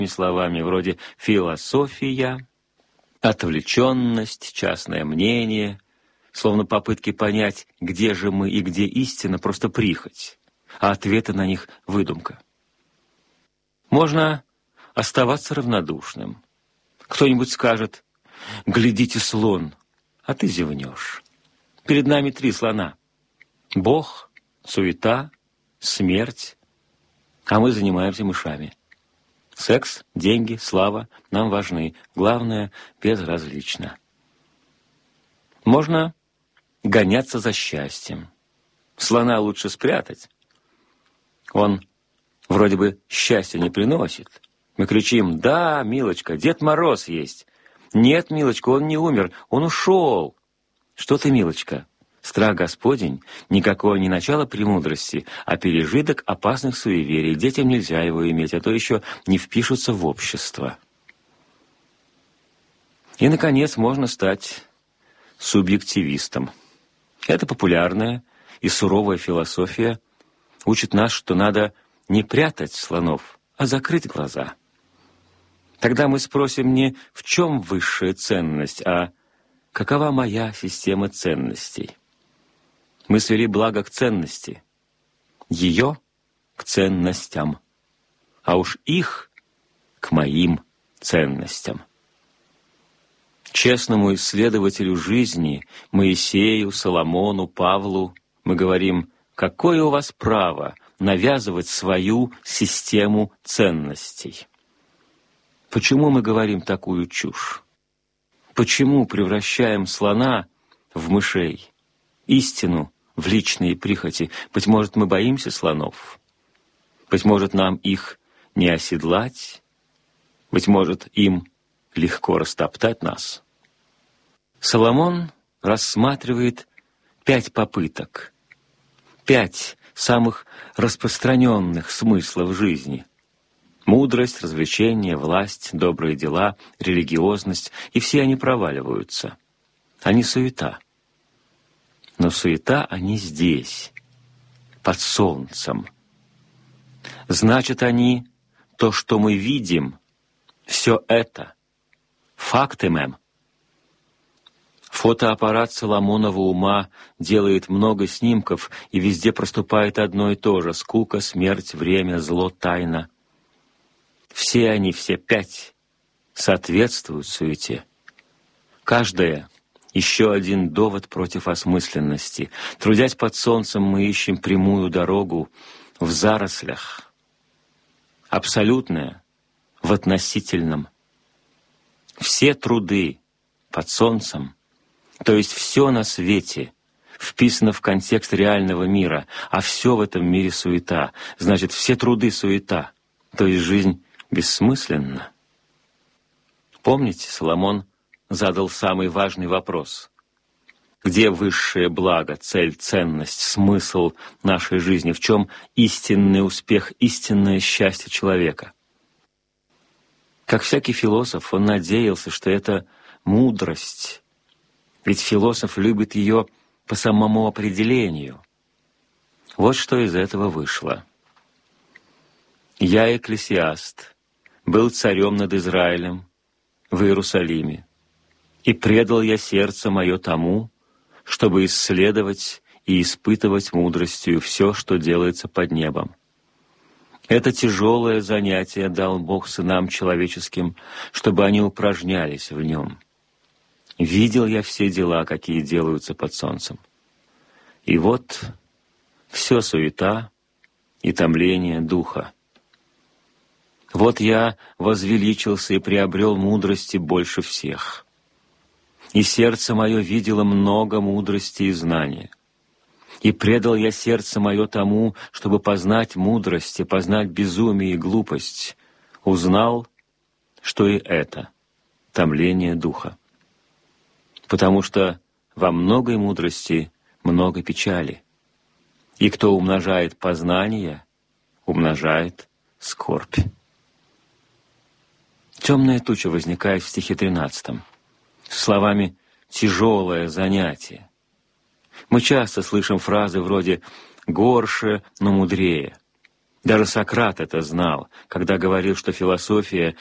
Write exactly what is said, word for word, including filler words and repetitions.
словами вроде «философия», «отвлеченность», «частное мнение», словно попытки понять, где же мы и где истина, просто прихоть, а ответы на них — выдумка. Можно оставаться равнодушным. Кто-нибудь скажет: «Глядите, слон», а ты зевнешь. Перед нами три слона. Бог, суета, смерть, а мы занимаемся мышами. Секс, деньги, слава нам важны. Главное — безразлично. Можно гоняться за счастьем. Слона лучше спрятать. Он вроде бы счастья не приносит. Мы кричим: «Да, милочка, Дед Мороз есть». «Нет, милочка, он не умер, он ушел». Что ты, милочка? Страх Господень — никакое не начало премудрости, а пережиток опасных суеверий. Детям нельзя его иметь, а то еще не впишутся в общество. И, наконец, можно стать субъективистом. Эта популярная и суровая философия учит нас, что надо не прятать слонов, а закрыть глаза. Тогда мы спросим не «в чем высшая ценность», а «какова моя система ценностей?» Мы свели благо к ценности, ее к ценностям, а уж их к моим ценностям. Честному исследователю жизни, Моисею, Соломону, Павлу, мы говорим: какое у вас право навязывать свою систему ценностей? Почему мы говорим такую чушь? Почему превращаем слона в мышей, истину в личные прихоти? Быть может, мы боимся слонов? Быть может, нам их не оседлать? Быть может, им легко растоптать нас? Соломон рассматривает пять попыток, пять самых распространенных смыслов жизни. Мудрость, развлечение, власть, добрые дела, религиозность, и все они проваливаются. Они суета. Но суета они здесь, под солнцем. Значит, они, то, что мы видим, все это факты, мэм. Фотоаппарат Соломонова ума делает много снимков, и везде проступает одно и то же: скука, смерть, время, зло, тайна. Все они, все пять, соответствуют суете. Каждая — еще один довод против осмысленности. Трудясь под солнцем, мы ищем прямую дорогу в зарослях. Абсолютное в относительном. Все труды под солнцем, то есть все на свете, вписано в контекст реального мира, а все в этом мире суета. Значит, все труды суета, то есть жизнь бессмысленна. Помните, Соломон задал самый важный вопрос: где высшее благо, цель, ценность, смысл нашей жизни? В чем истинный успех, истинное счастье человека? Как всякий философ, он надеялся, что это мудрость, ведь философ любит ее по самому определению. Вот что из этого вышло. «Я, Экклесиаст, был царем над Израилем в Иерусалиме, и предал я сердце мое тому, чтобы исследовать и испытывать мудростью все, что делается под небом. Это тяжелое занятие дал Бог сынам человеческим, чтобы они упражнялись в нем. Видел я все дела, какие делаются под солнцем. И вот все суета и томление духа. Вот я возвеличился и приобрел мудрости больше всех. И сердце мое видело много мудрости и знания. И предал я сердце мое тому, чтобы познать мудрость и познать безумие и глупость. Узнал, что и это — томление духа. Потому что во многой мудрости много печали. И кто умножает познание, умножает скорбь». Темная туча возникает в стихе тринадцатом с словами «тяжелое занятие». Мы часто слышим фразы вроде «горше, но мудрее». Даже Сократ это знал, когда говорил, что философия